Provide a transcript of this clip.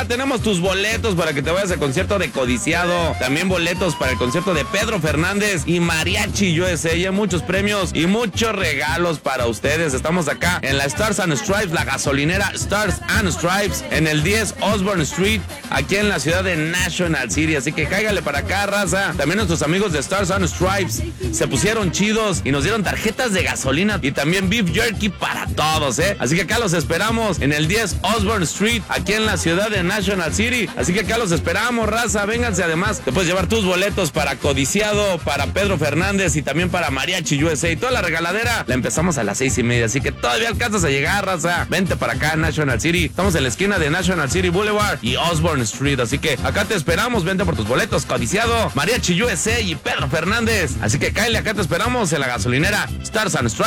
acá tenemos tus boletos para que te vayas al concierto de Codiciado. También boletos para el concierto de Pedro Fernández y Mariachi USA. Y hay muchos premios y muchos regalos para ustedes. Estamos acá en la Stars and Stripes, la gasolinera Stars and Stripes, en el 10 Osborne Street, aquí en la ciudad de National City. Así que cáigale para acá, raza. También nuestros amigos de Stars and Stripes se pusieron chidos y nos dieron tarjetas de gasolina y también beef jerky para todos, ¿eh? Así que acá los esperamos en el 10 Osborne Street, aquí en la ciudad de National City. Así que acá los esperamos, raza. Vénganse. Además, te puedes llevar tus boletos para Codiciado, para Pedro Fernández y también para Mariachi USA. Y toda la regaladera la empezamos a las 6:30. Así que todavía alcanzas a llegar, raza. Vente para acá, National City. Estamos en la esquina de National City Boulevard y Osborne Street. Así que acá te esperamos. Vente por tus boletos. Codiciado, Mariachi USA y Pedro Fernández. Así que cáele, acá te esperamos en la gasolinera Stars and Stripes.